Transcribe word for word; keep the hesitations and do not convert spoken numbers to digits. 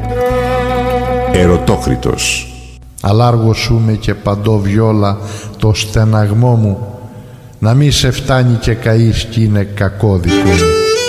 Ερωτόκριτος. Αλάργωσούμε και παντό βιόλα το στεναγμό μου, να μη σε φτάνει και καείς κι είναι κακό δικό μου.